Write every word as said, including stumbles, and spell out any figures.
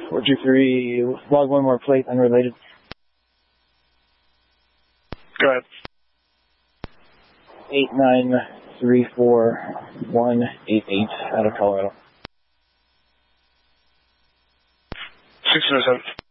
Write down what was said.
four two three, log one more plate, unrelated. Go ahead. eight nine three four one eight eight out of Colorado. six zero seven.